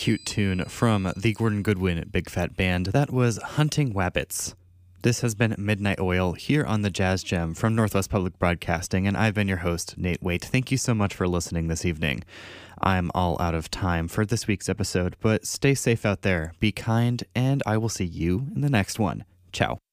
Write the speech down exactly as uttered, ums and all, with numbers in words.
cute tune from the Gordon Goodwin Big Fat Band. That was Hunting Wabbits. This has been Midnight Oil here on the Jazz Gem from Northwest Public Broadcasting, and I've been your host, Nate Waite. Thank you so much for listening this evening. I'm all out of time for this week's episode, but stay safe out there, be kind, and I will see you in the next one. Ciao.